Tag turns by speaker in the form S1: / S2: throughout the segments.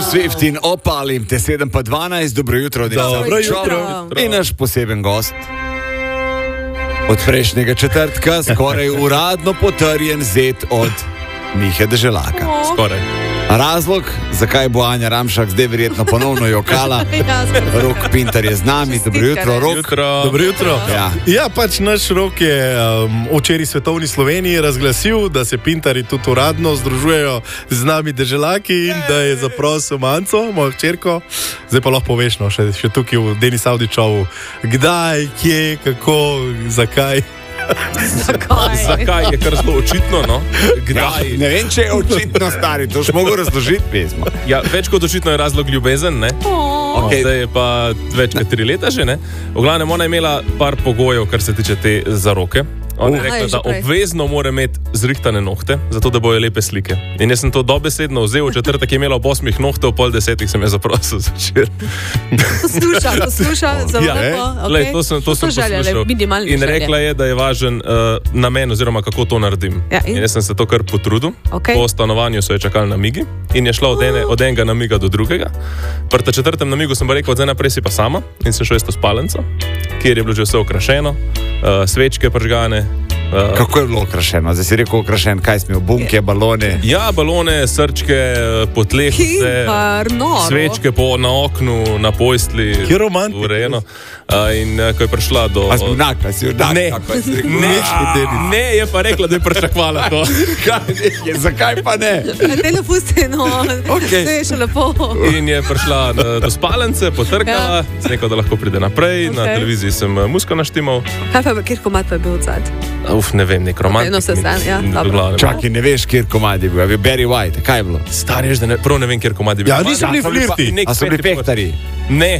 S1: Swift in opalim te 7:12, dobro jutro.
S2: Dobro jutro.
S1: In naš poseben gost. Od prejšnjega četrtka skoraj uradno potrjen zet od Mihe Deželaka.
S2: Skoraj.
S1: Razlog, zakaj bo Anja Ramšak zdaj verjetno ponovno jokala. Rok Pintar je z nami. Dobro jutro, Rok.
S2: Dobro jutro. Ja, pač naš Rok je včeraj svetovni Sloveniji razglasil, da se Pintarji tudi uradno združujejo z nami Deželaki in da je zaprosil Manco, mojo hčerko. Zdaj pa lahko poveš, no, še tukaj v Denis Avdićovu, kdaj, kje, kako, zakaj.
S3: Zakaj je kar zelo očitno, no? Kdaj?
S1: Ja, ne vem, če je očitno, stari, to še mogo razložiti pesmo.
S3: Ja, več kot očitno je razlog ljubezen, ne? Okay. Zdaj je pa več kot 3 leta že, ne? V glavnem, ona je imela par pogojev, kar se tiče te zaroke. Ona je rekla, da obvezno mora imeti zrihtane nohte, zato da bojo lepe slike. In jaz sem to dobesedno vzel, v četrtek je imela ob 8 nohte, ob 9:30 sem je zaprosil začer.
S4: Posluša, zelo lepo.
S3: Okay. To sem poslušal. In rekla je, da je važen namen oziroma kako to naredim. Ja, in jaz sem se to kar potrudil. Okay. Po stanovanju so je čakali namigi in je šla od enega namiga do drugega. Pri ta 4. namigu sem pa rekel, od zdaj naprej si pa sama in sem šel isto spalnico, kjer je bilo že vse okrašeno, svečke pržgane.
S1: Kako je bilo okrašeno? Zdaj si rekel okrašen, kaj smo, bunke, balone?
S3: Ja, balone, srčke, po tleh, svečke na oknu, na pojstli.
S2: Kje romantiko?
S3: Urejeno. In ko je prišla do...
S1: A si vnaka, si vnaka?
S3: Ne, je pa rekla, da je pričakvala to.
S1: Zakaj pa ne?
S4: Ne pusti, no, okay. Zdaj je še lepo.
S3: In je prišla do spalence, potrkala, rekel, da lahko pride naprej, okay. Na televiziji sem musko naštimal.
S4: Kaj pa, kjer komad pa je bil odzad?
S3: Ne vem, nek romantik.
S1: Čakaj, ne veš, kjer komad je bil, je Barry White, kaj je bilo?
S3: Stari, prav ne vem, kjer komad je bil.
S2: Ja, niso bili flirti.
S1: A so bili pehtarji?
S3: Ne.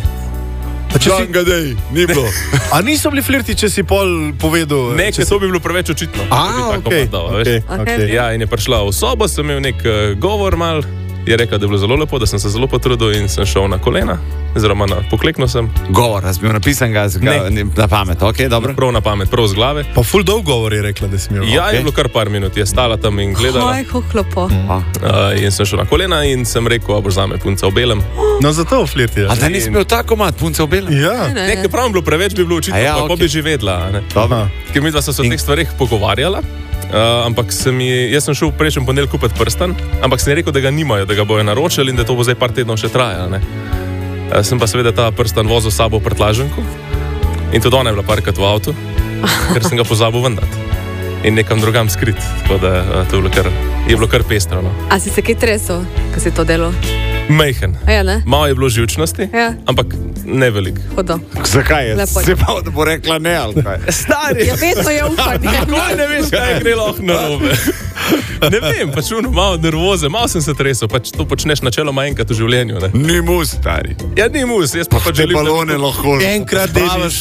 S1: Ni bilo.
S2: A niso bili flirti, če si pol povedal?
S3: Ne, če to bi bilo preveč očitno.
S2: Okay.
S3: Ja, in je prišla v sobo, sem imel nek govor mal, je rekla, da je bilo zelo lepo, da sem se zelo potrudil in sem šel na kolena, oziroma pokleknil sem.
S1: Govor, jaz bi bil napisan ga na pamet, ok, dobro.
S3: Prav na pamet, prav z glave.
S2: Pa ful dolg govor je rekla, da si imel.
S3: Ja, je bilo kar par minut, je stala tam in gledala. In sem šel na kolena in sem rekel, a boš zame punca v belem.
S2: No, zato flirti.
S1: A da nisi imel tako mat, punca v belem?
S2: Ja.
S3: Nekaj pravim bilo preveč, bi bilo očitno, pa bi že vedla. Ker midva so se o teh stvarih pogovarjala. Ampak jaz sem šel v prejšnjem ponedeljku kupiti prstan, ampak sem rekel, da ga nimajo, da ga bojo naročili in da to bo zdaj par tednov še trajalo. Sem pa seveda ta prstan vozil s sabo v prtljažniku in tudi ona je bila parkrat v avtu, ker sem ga pozabil vendati in nekam drugam skrit, tako da to je bilo kar pestro. No.
S4: A si se kaj tresel, ko si to delal?
S3: Mejhen. Malo je bilo živčnosti, ampak ne velik.
S1: Zakaj je? Se pa da bo rekla ne, ali kaj?
S3: Stari!
S4: Ja, vedno je upanje.
S3: Nikoli ne veš, kaj gre lahko narobe. Ne vem, pač malo nervoze, malo sem se tresel, pač to počneš načeloma enkrat v življenju. Ne?
S1: Ni mus, stari.
S3: Ja, ni mus, jaz pa želim,
S1: da... Te balone lahko...
S2: Enkrat deliš.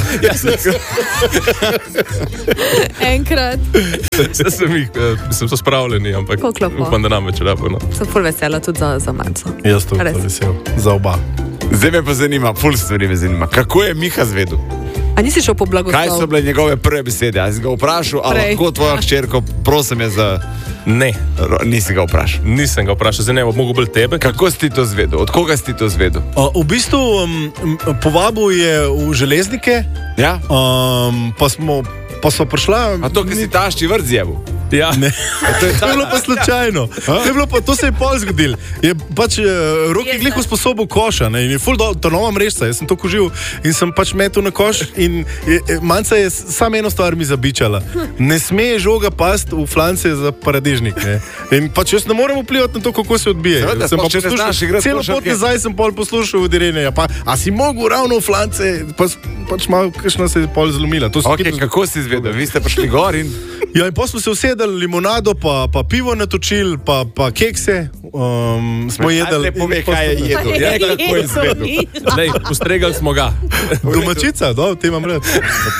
S4: Enkrat.
S3: Sem so spravljeni, ampak upam, da nam več rabo. No.
S4: Sem ful vesela tudi za Manco.
S2: Jaz to vesel, za oba.
S1: Zdaj me pa zanima, ful stvari me zanima. Kako je Miha zvedel?
S4: A nisi šel po blagoslov?
S1: Kaj so bile njegove prve besede? A si ga vprašal, ali lahko tvoja hčerko, prosim je za...
S3: Ne.
S1: Nisi ga vprašal?
S3: Nisem ga vprašal, zdaj ne bo mogel biti tebe.
S1: Kako si ti to zvedel? Od koga si ti to zvedel?
S2: V bistvu povabil je v Železnike.
S1: Ja?
S2: Pa smo prišla...
S1: A to, ki si tašči vrt zjeval?
S3: Ja.
S2: Ne. To je bilo pa slučajno. To se je pol zgodil. Je pač Rok je glih usposobil koša, ne, in je ful to nova mrežca. Jaz sem to kožil in sem pač metel na koš in Manca je samo eno stvar mi zabičala. Ne sme žoga past v flance za paradižnik. Ne. In pač jaz ne morem vplivati na to, kako se odbije. Celo pot nazaj sem pol poslušal od Irene. A si mogel ravno v flance, pač malo kakšna se je pol zlomila.
S1: Kako si izvedel? Vi ste prišli gor in...
S2: Ja, in potem smo se usedeli, limonado, pa pivo natočili, pa kekse. Smo jedli.
S1: Ne pove, kaj je jedel. Ja, kako je izvedel.
S3: Lej, ustregali smo ga.
S2: Domačica, te imam rad.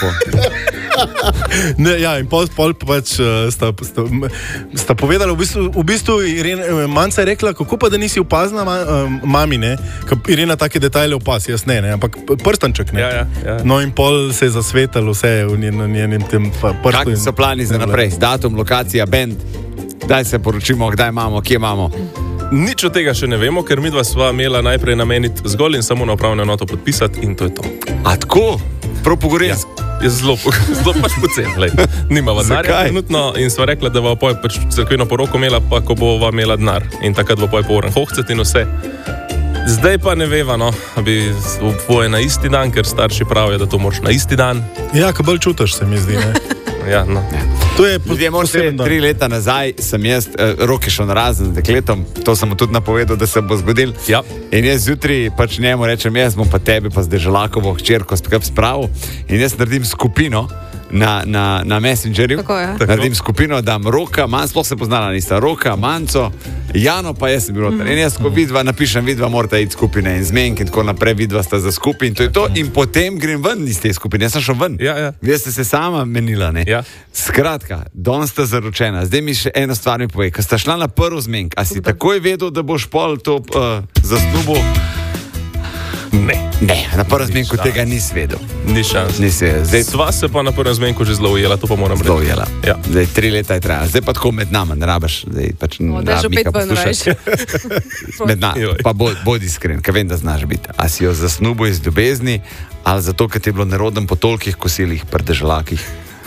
S2: Ne, ja, in pol pač sta povedala, v bistvu Manca je rekla, kako pa da nisi opazna mami, ne? Irena take detajle opaz, jaz ne, ampak prstanček, ne?
S3: Ja.
S2: No in pol se je zasvetalo vse v njenem tem prstu.
S1: Kakšni so plani za naprej? Datum, lokacija, band? Daj se poročimo, kdaj imamo, kje imamo?
S3: Nič od tega še ne vemo, ker midva sva imela najprej nameniti zgolj in samo na upravno enoto podpisati in to je to.
S1: A tako? Prav pogorensko?
S3: Ja, je zelo pač pocen, nimava denarja trenutno in sva rekla, da bova pač cerkveno poroko imela, pa ko bova imela denar. In takrat bova po uran hohcet in vse. Zdaj pa ne veva, no, da bi oboje na isti dan, ker starši pravijo, da to moraš na isti dan.
S2: Ja, ko bolj čutiš, se mi zdi, ne?
S3: Ja, no.
S2: To je
S1: ljudje, moram se 3 leta nazaj, sem jaz, Roki šel narazen z dekletom, to sem mu tudi napovedal, da se bo zgodil.
S3: Ja.
S1: In jaz zjutraj pač njemu rečem, jaz bom pa tebi, pa zdaj Želakovo hčerko spravil in jaz naredim skupino na Messengerju. Naredim skupino, dam Roka, sploh se poznala nista, Roka, Manco, Jano pa jaz sem bil noter. In jaz, ko vidva, napišem, vidva morata iti skupine in zmenk in tako naprej, vidva sta za skupaj in to je to. In potem grem ven iz te skupine, jaz sem šel ven.
S3: Ja.
S1: Vi ste se sama menila, ne?
S3: Ja.
S1: Skratka, danes sta zaročena. Zdaj mi še eno stvar mi pove, ko sta šla na prvo zmenk, a si takoj vedel, da boš pol to zasnubil? Ne, na prvem zmenku tega nisi vedel.
S3: Ni šans. Sva se pa na prvem zmenku že zelo ujela, to pa moram reči.
S1: Zelo ujela.
S3: Ja.
S1: Zdaj 3 leta je trajalo. Zdaj pa tako med nama, ne rabiš. Zdaj pač ne rabiš Mika poslušati. Med nama, pa bodi iskren, ker vem, da znaš biti. A si jo zasnubil iz ljubezni, ali zato, ker ti je bilo neroden po tolikih kosilih pri Deželakih?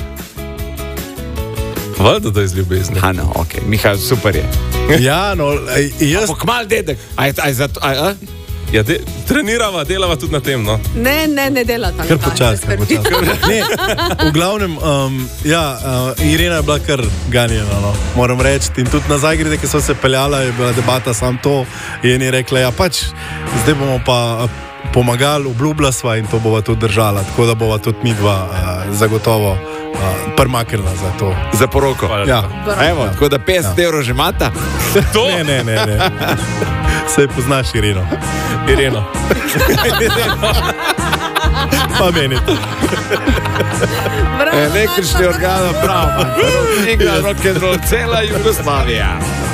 S3: Valjda, da je iz ljubezni.
S1: No, ok. Mihajl, super je.
S2: Ja, no, jaz...
S1: Ampak mal dedek. Aj zato,
S3: Ja, trenirava, delava tudi na tem, no.
S4: Ne delata.
S2: Kar počas. Ne, v glavnem, Irena je bila kar ganjena, no, moram reči. In tudi na Zagrebe, ki so se peljala, je bila debata sam to. In je rekla, ja pač, zdaj bomo pa pomagali, obljubila sva in to bova tudi držala. Tako da bova tudi midva zagotovo prmaknila za to.
S1: Za poroko.
S2: Ja.
S1: Evo, tako da 50 evrov že imata.
S3: To?
S2: Ne. Saj poznaš Ireno. Pa meni to.
S1: Električni organ, prav. Rock and roll, cela Jugoslavija.